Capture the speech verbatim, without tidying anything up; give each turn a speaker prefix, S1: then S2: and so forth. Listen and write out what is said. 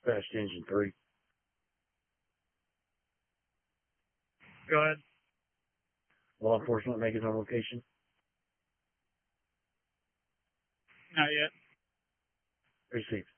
S1: Dispatch to Engine three.
S2: Go ahead.
S1: Law enforcement making on location.
S2: Not yet.
S1: Received.